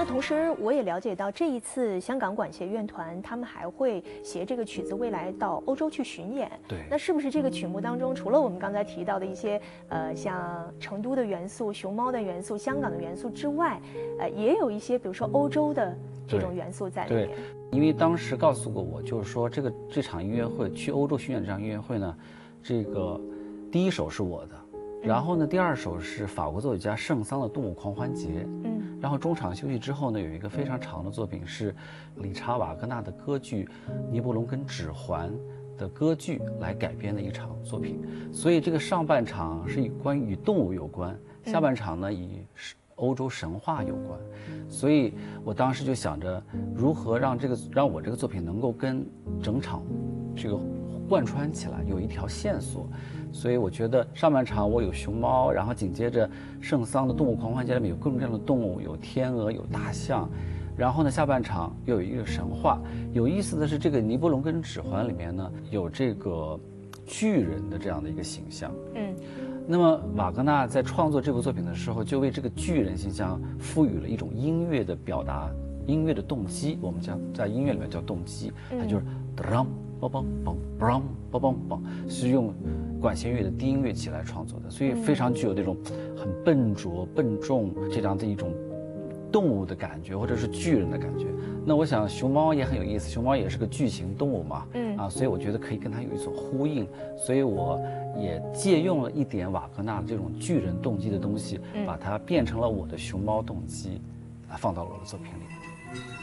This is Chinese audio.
同时我也了解到，这一次香港管弦乐团他们还会携这个曲子未来到欧洲去巡演。 对， 那是不是这个曲目当中，除了我们刚才提到的一些像成都的元素、熊猫的元素、香港的元素之外，也有一些比如说欧洲的这种元素在里面？ 对，因为当时告诉过我，就是说这场音乐会去欧洲巡演这场音乐会呢，这个第一首是我的。然后呢，第二首是法国作曲家圣桑的《动物狂欢节》。然后中场休息之后呢，有一个非常长的作品是理查瓦格纳的歌剧《尼伯龙根指环》的歌剧来改编的一场作品。所以这个上半场是与动物有关，下半场呢以欧洲神话有关。所以我当时就想着如何让我这个作品能够跟整场这个贯穿起来，有一条线索。所以我觉得上半场我有熊猫，然后紧接着圣桑的动物狂欢节里面有各种各样的动物，有天鹅，有大象，然后呢下半场又有一个神话。有意思的是，这个尼伯龙根指环里面呢有这个巨人的这样的一个形象。那么瓦格纳在创作这部作品的时候，就为这个巨人形象赋予了一种音乐的表达，音乐的动机，我们讲在音乐里面叫动机，它就是噔梆梆梆梆梆梆梆，是用管弦乐的低音乐器来创作的，所以非常具有这种很笨拙笨重这样的一种动物的感觉，或者是巨人的感觉。那我想熊猫也很有意思，熊猫也是个巨型动物嘛，所以我觉得可以跟它有一所呼应，所以我也借用了一点瓦格纳这种巨人动机的东西，把它变成了我的熊猫动机，放到了我的作品里。